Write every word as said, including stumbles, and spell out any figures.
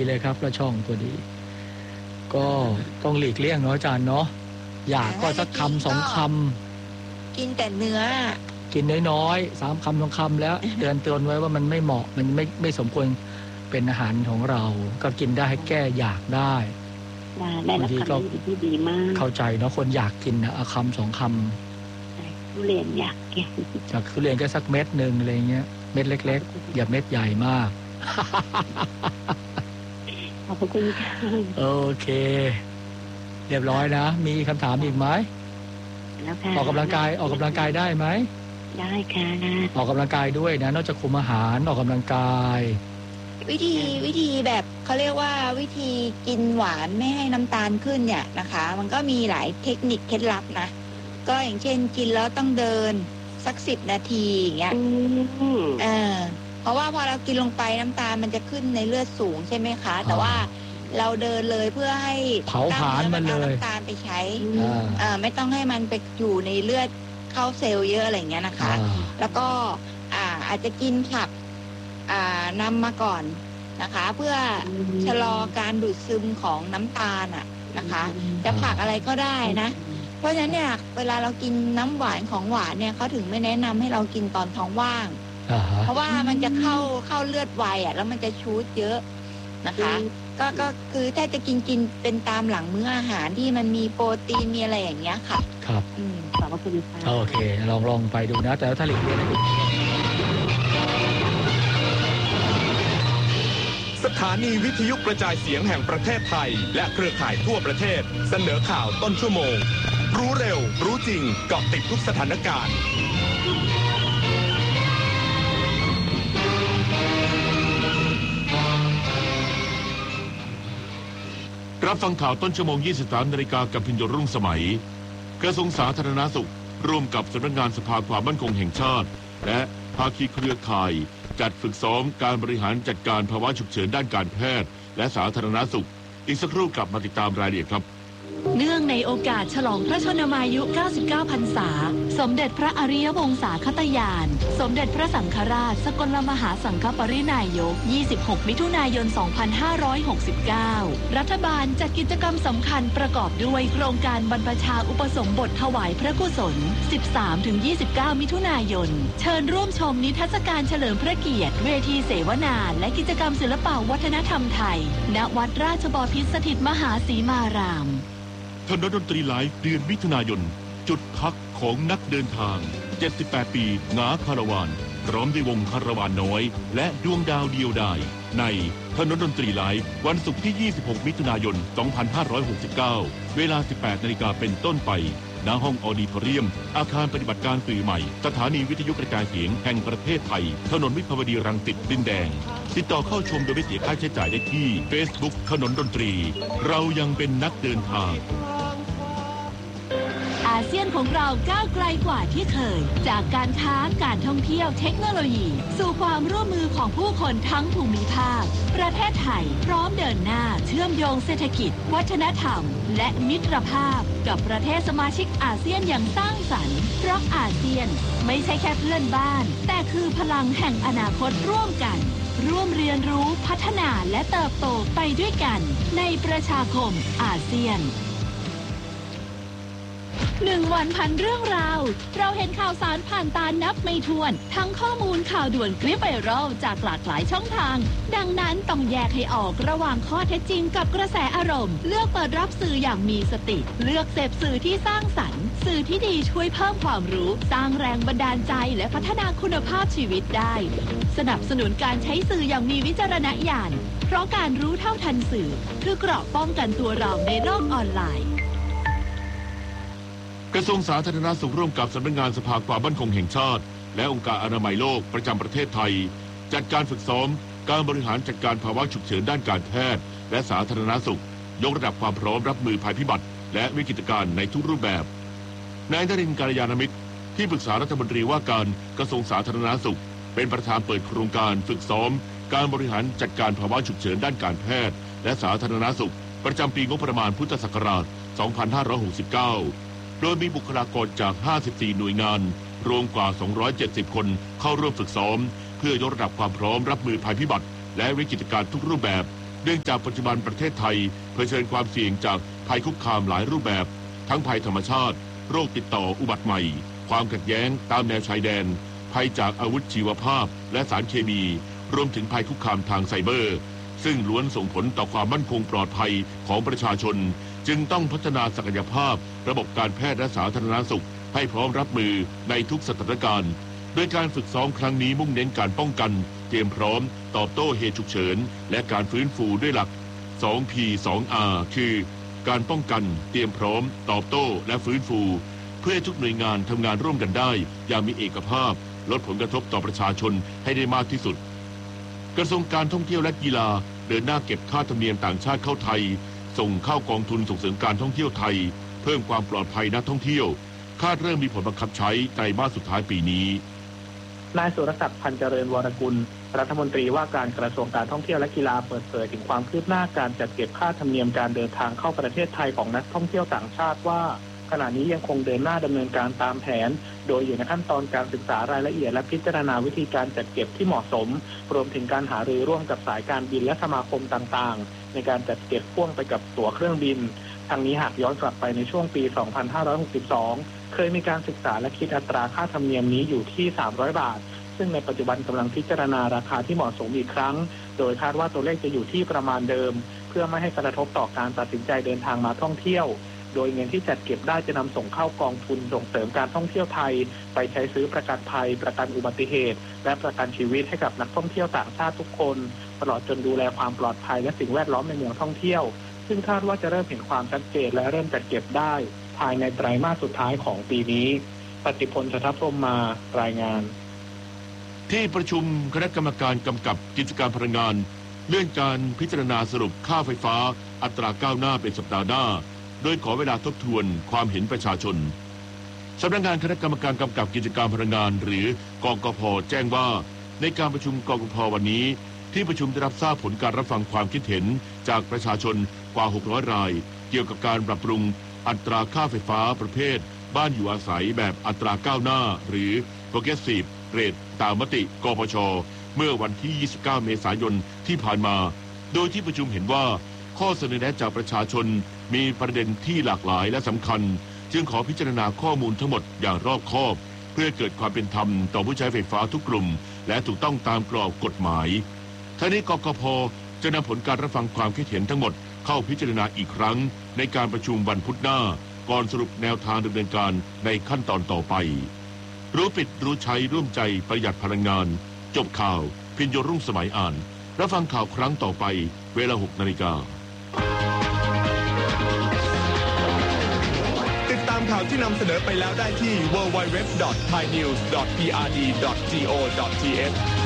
เลยครับละช่องพอดีก็ต้องหลีกเลี่ยงเนาะอาจารย์เนาะอยากก็สักคำสองคำกินแต่เนื้อกินน้อยๆสามคำสองคำแล้วเตือนเตือนไว้ว่ามันไม่เหมาะมันไม่ไม่สมควรเป็นอาหารของเราก็กินได้ให้แก้อยากได้ได้รับคำที่ดีมากเข้าใจเนาะคนอยากกินนะเอาคำสองคำทุเรียนอยากกินจากทุเรียนก็สักเม็ดหนึ่งอะไรเงี้ยเม็ดเล็กๆอย่าเม็ดใหญ่มากขอบคุณค่ะโอเคเรียบร้อยนะมีคำถามอีกไหมออกกำลังกายออกกำลังกายได้ไหมได้ค่ะออกกำลังกายด้วยนะนอกจากคุมอาหารออกกำลังกายวิธีวิธีแบบเขาเรียกว่าวิธีกินหวานไม่ให้น้ำตาลขึ้นเนี่ยนะคะมันก็มีหลายเทคนิคเคล็ดลับนะก็อย่างเช่นกินแล้วต้องเดินสักสิบนาทีอย่างเงี้ยเออเพราะว่าพอเรากินลงไปน้ำตาลมันจะขึ้นในเลือดสูงใช่ไหมคะแต่ว่าเราเดินเลยเพื่อให้เผาผลาญมันเลยน้ำตาลไปใช้อ่าไม่ต้องให้มันไปอยู่ในเลือดเข้าเซลล์เยอะอะไรเงี้ยนะคะแล้วก็อ่าอาจจะกินผักอ่านำมาก่อนนะคะเพื่อชะลอการดูดซึมของน้ำตาลอ่ะนะคะจะผักอะไรก็ได้นะเพราะฉะนั้นเนี่ยเวลาเรากินน้ำหวานของหวานเนี่ยเขาถึงไม่แนะนำให้เรากินตอนท้องว่างเพราะว่ามันจะเข้าเข้าเลือดไวอ่ะแล้วมันจะชูดเยอะนะคะก็ก็คือถ้าจะกินกินเป็นตามหลังมื้ออาหารที่มันมีโปรตีนมีอะไรอย่างเงี้ยค่ะครับอืมขอบคุณค่ะโอเคลองลองไปดูนะแต่ถ้าหลีกเลี่ยงสถานีวิทยุกระจายเสียงแห่งประเทศไทยและเครือข่ายทั่วประเทศเสนอข่าวต้นชั่วโมงรู้เร็วรู้จริงเกาะติดทุกสถานการณ์รับฟังข่าวต้นชั่วโมง ยี่สิบสาม นาฬิกากับพิญญรุ่งสมัยกระทรวงสาธารณสุขร่วมกับสำนักงานสภาความมั่นคงแห่งชาติและภาคีเครือข่ายจัดฝึกซ้อมการบริหารจัดการภาวะฉุกเฉินด้านการแพทย์และสาธารณสุขอีกสักครู่กลับมาติดตามรายละเอียดครับเนื่องในโอกาสฉลองพระชนมายุเก้าสิบเก้าพรรษาสมเด็จพระอริยวงศาคตญาณสมเด็จพระสังฆราชสกลมหาสังฆปรินายกยี่สิบหกมิถุนายนสองพันห้าร้อยหกสิบเก้ารัฐบาลจัดกิจกรรมสำคัญประกอบด้วยโครงการบรรพชาอุปสมบทถวายพระกุศล สิบสามถึงยี่สิบเก้า มิถุนายนเชิญร่วมชมนิทรรศการเฉลิมพระเกียรติเวทีเสวนาและกิจกรรมศิลปวัฒนธรรมไทยณวัดราชบพิตรสถิตมหาสีมารามถนนดนตรีไลฟ์เดือนมิถุนายนจุดพักของนักเดินทางเจ็ดสิบแปดปีงาคาราวานพร้อมด้วยวงคาราวานน้อยและดวงดาวเดียวดายในถนนดนตรีไลฟ์วันศุกร์ที่ยี่สิบหกมิถุนายนสองพันห้าร้อยหกสิบเก้าเวลา สิบแปดนาฬิกาเป็นต้นไปณห้องออดิทอเรียมอาคารปฏิบัติการสื่อใหม่สถานีวิทยุกระจายเสียงแห่งประเทศไทยถนนวิภาวดีรังสิตดินแดงติดต่อเข้าชมโดยไม่เสียค่าใช้จ่ายได้ที่ Facebook ถนนดนตรีเรายังเป็นนักเดินทางอาเซียนของเราก้าวไกลกว่าที่เคยจากการค้าการท่องเที่ยวเทคโนโลยีสู่ความร่วมมือของผู้คนทั้งภูมิภาคประเทศไทยพร้อมเดินหน้าเชื่อมโยงเศรษฐกิจวัฒนธรรมและมิตรภาพกับประเทศสมาชิกอาเซียนอย่างสร้างสรรค์เพราะอาเซียนไม่ใช่แค่เพื่อนบ้านแต่คือพลังแห่งอนาคตร่วมกันร่วมเรียนรู้พัฒนาและเติบโตไปด้วยกันในประชาคมอาเซียนหนึ่งวันพันเรื่องราวเราเห็นข่าวสารผ่านตานับไม่ถ้วนทั้งข้อมูลข่าวด่วนคลิปไวรัลจากหลากหลายช่องทางดังนั้นต้องแยกให้ออกระหว่างข้อเท็จจริงกับกระแสอารมณ์เลือกเปิดรับสื่ออย่างมีสติเลือกเสพสื่อที่สร้างสรรค์สื่อที่ดีช่วยเพิ่มความรู้สร้างแรงบันดาลใจและพัฒนาคุณภาพชีวิตได้สนับสนุนการใช้สื่ออย่างมีวิจารณญาณเพราะการรู้เท่าทันสื่อคือเกราะป้องกันตัวเราในโลกออนไลน์กระทรวงสาธารณสุขร่วมกับสำนักงานสภาความมั่นคงแห่งชาติและองค์การอนามัยโลกประจำประเทศไทยจัดการฝึกซ้อมการบริหารจัดการภาวะฉุกเฉินด้านการแพทย์และสาธารณสุขยกระดับความพร้อมรับมือภัยพิบัติและวิกฤตการณ์ในทุกรูปแบบนายนรินทร์ กาลยานมิตรที่ปรึกษารัฐมนตรีว่าการกระทรวงสาธารณสุขเป็นประธานเปิดโครงการฝึกซ้อมการบริหารจัดการภาวะฉุกเฉินด้านการแพทย์และสาธารณสุขประจำปีงบประมาณพุทธศักราชสองพันห้าร้อยหกสิบเก้าโดยมีบุคลากรจากห้าสิบสี่หน่วยงานรวมกว่าสองร้อยเจ็ดสิบคนเข้าร่วมฝึกซ้อมเพื่อยกระดับความพร้อมรับมือภัยพิบัติและวิกฤตการณ์ทุกรูปแบบเนื่องจากปัจจุบันประเทศไทยเผชิญความเสี่ยงจากภัยคุกคามหลายรูปแบบทั้งภัยธรรมชาติโรคติดต่ออุบัติใหม่ความขัดแย้งตามแนวชายแดนภัยจากอาวุธชีวภาพและสารเคมีรวมถึงภัยคุกคามทางไซเบอร์ซึ่งล้วนส่งผลต่อความมั่นคงปลอดภัยของประชาชนจึงต้องพัฒนาศักยภาพระบบการแพทย์และสาธารณสุขให้พร้อมรับมือในทุกสถานการณ์โดยการฝึกซ้อมครั้งนี้มุ่งเน้นการป้องกันเตรียมพร้อมตอบโต้เหตุฉุกเฉินและการฟื้นฟูด้วยหลัก สอง พี สอง อาร์ คือการป้องกันเตรียมพร้อมตอบโต้และฟื้นฟูเพื่อทุกหน่วยงานทำงานร่วมกันได้อย่างมีเอกภาพลดผลกระทบต่อประชาชนให้ได้มากที่สุดกระทรวงการท่องเที่ยวและกีฬาเดินหน้าเก็บค่าธรรมเนียมต่างชาติเข้าไทยส่งเข้ากองทุนส่งเสริมการท่องเที่ยวไทยเพิ่มความปลอดภัยนักท่องเที่ยวคาดเริ่มมีผลบังคับใช้ไตรมาสสุดท้ายปีนี้นายสุรศักดิ์พันเจริญวรกุลรัฐมนตรีว่าการกระทรวงการท่องเที่ยวและกีฬาเปิดเผยถึงความคืบหน้าการจัดเก็บค่าธรรมเนียมการเดินทางเข้าประเทศไทยของนักท่องเที่ยวต่างชาติว่าขณะนี้ยังคงเดินหน้าดำเนินการตามแผนโดยอยู่ในขั้นตอนการศึกษารายละเอียดและพิจารณาวิธีการจัดเก็บที่เหมาะสมรวมถึงการหารือร่วมกับสายการบินและสมาคมต่างๆในการจัดเก็บพ่วงไปกับตั๋วเครื่องบินทางนี้หากย้อนกลับไปในช่วงปี สองพันห้าร้อยหกสิบสอง เคยมีการศึกษาและคิดอัตราค่าธรรมเนียมนี้อยู่ที่สามร้อยบาทซึ่งในปัจจุบันกำลังพิจารณาราคาที่เหมาะสมอีกครั้งโดยคาดว่าตัวเลขจะอยู่ที่ประมาณเดิมเพื่อไม่ให้กระทบต่อการตัดสินใจเดินทางมาท่องเที่ยวโดยเงินที่จัดเก็บได้จะนำส่งเข้ากองทุนส่งเสริมการท่องเที่ยวไทยไปใช้ซื้อประกันภัยประกันอุบัติเหตุและประกันชีวิตให้กับนักท่องเที่ยวต่างชาติทุกคนตลอดจนดูแลความปลอดภัยและสิ่งแวดล้อมในเมืองท่องเที่ยวซึ่งคาดว่าจะเริ่มเห็นความชัดเจนและเริ่มจัดเก็บได้ภายในไตรมาสสุดท้ายของปีนี้ปฏิพล ชทัพพรหมมารายงานที่ประชุมคณะกรรมการกำกับกิจการพลังงานเลื่อนการพิจารณาสรุปค่าไฟฟ้าอัตราก้าวหน้าเป็นสัปดาห์หน้าโดยขอเวลาทบทวนความเห็นประชาชนสำนักงานคณะกรรมการกำกับกิจการพลังงานหรือกกพ.แจ้งว่าในการประชุมกกพ.วันนี้ที่ประชุมได้รับทราบผลการรับฟังความคิดเห็นจากประชาชนกว่าหกร้อยรายเกี่ยวกับการปรับปรุงอัตราค่าไฟฟ้าประเภทบ้านอยู่อาศัยแบบอัตราก้าวหน้าหรือ Progressive Rate ตามมติกพช.เมื่อวันที่ยี่สิบเก้าเมษายนที่ผ่านมาโดยที่ประชุมเห็นว่าข้อเสนอแนะจากประชาชนมีประเด็นที่หลากหลายและสำคัญจึงขอพิจารณาข้อมูลทั้งหมดอย่างรอบคอบเพื่อเกิดความเป็นธรรมต่อผู้ใช้ไฟฟ้าทุกกลุ่มและถูกต้องตามกรอบกฎหมายทั้งนี้กกพ.จะนำผลการรับฟังความคิดเห็นทั้งหมดเข้าพิจารณาอีกครั้งในการประชุมวันพุธหน้าก่อนสรุปแนวทางดำเนินการในขั้นตอนต่อไปรู้ปิดรู้ใช้ร่วมใจประหยัดพลังงานจบข่าวพิญโยรุ่งสมัยอ่านรับฟังข่าวครั้งต่อไปเวลา หกนาฬิกาติดตามข่าวที่นำเสนอไปแล้วได้ที่ ดับเบิลยู ดับเบิลยู ดับเบิลยู ดอท ไทยนิวส์ ดอท พี อาร์ ดี ดอท จี โอ ดอท ที เอช